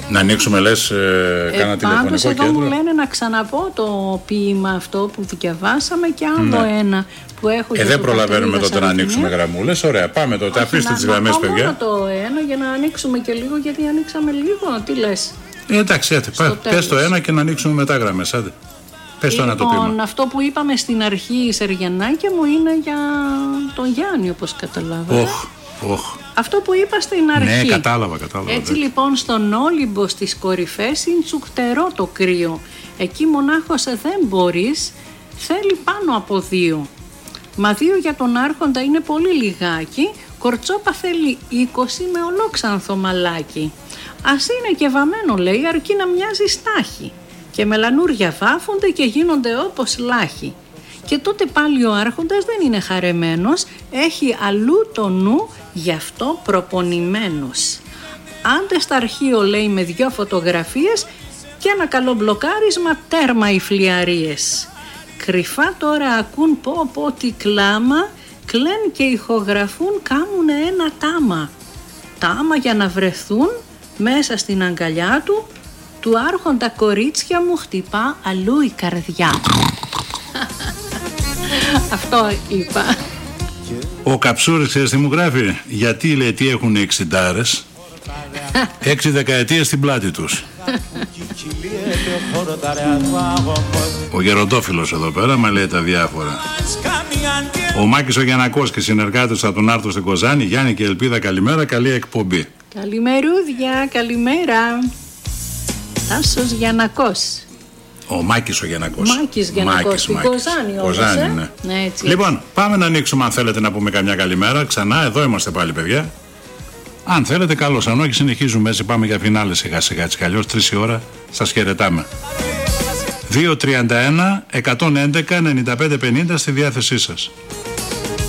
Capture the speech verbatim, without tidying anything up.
Να ανοίξουμε, λες, ε, κάνα ε, τηλεφωνικό πάντως κέντρο. Εδώ μου λένε να ξαναπώ το ποίημα αυτό που διαβάσαμε και άλλο ναι. ένα που έχω. Ε, δεν προλαβαίνουμε τότε να ανοίξουμε γραμμούλες. Ωραία, πάμε τότε. Αφήστε τις γραμμές, παιδιά. Να το ένα για να ανοίξουμε και λίγο, γιατί ανοίξαμε λίγο. Τι λες? Ε, εντάξει, έτσι. Πες το ένα και να ανοίξουμε μετά γραμμές. Άντε. Πες το ένα το ποίημα. Λοιπόν, αυτό που είπαμε στην αρχή, Σεργιανάκια μου, είναι για τον Γιάννη, όπως καταλάβατε. Οχ, οχ. Αυτό που είπα στην αρχή. Ναι, κατάλαβα, κατάλαβα. Έτσι λοιπόν, στον Όλυμπο στις κορυφές είναι τσουκτερό το κρύο. Εκεί μονάχος δεν μπορείς, θέλει πάνω από δύο. Μα δύο για τον άρχοντα είναι πολύ λιγάκι. Κορτσόπα θέλει είκοσι με ολόξανθο μαλάκι. Ας είναι και βαμμένο, λέει, αρκεί να μοιάζει στάχη. Και μελανούρια βάφονται και γίνονται όπως λάχοι. Και τότε πάλι ο άρχοντας δεν είναι χαρεμένος, έχει αλλού το νου, γι' αυτό προπονημένος. Άντε στα αρχείο, λέει, με δυο φωτογραφίες και ένα καλό μπλοκάρισμα, τέρμα οι φλιαρίες. Κρυφά τώρα ακούν πω πω τι κλάμα, κλαίν και ηχογραφούν, κάνουνε ένα τάμα. Τάμα για να βρεθούν μέσα στην αγκαλιά του, του άρχοντα κορίτσια μου χτυπά αλλού η καρδιά. Αυτό είπα. Ο Καψούρης, ξέρεις τι μου γράφει? Γιατί, λέει, τι έχουν οι εξιντάρες? Έξι δεκαετίες στην πλάτη τους. Ο Γεροντόφιλος εδώ πέρα μα λέει τα διάφορα. Ο Μάκης ο Γιαννακός και συνεργάτες θα τον άρθω στην Κοζάνη. Γιάννη και Ελπίδα, καλημέρα, καλή εκπομπή. Καλημερούδια, καλημέρα. Τάσος Γιαννακός. Ο Μάκης ο Γιαννακός. Μάκης Γιαννακός, στην Κοζάνη όμως, Κοζάνη, ε? ναι. Ναι, έτσι. Λοιπόν, πάμε να ανοίξουμε, αν θέλετε, να πούμε καμιά καλημέρα. Ξανά, εδώ είμαστε πάλι, παιδιά. Αν θέλετε, καλώς. Αν όχι, συνεχίζουμε έτσι. Πάμε για φινάλε σιγά σιγά. Έτσι κι αλλιώς τρεις η ώρα σας χαιρετάμε. δύο τριάντα ένα εκατόν έντεκα ενενήντα πέντε πενήντα στη διάθεσή σας.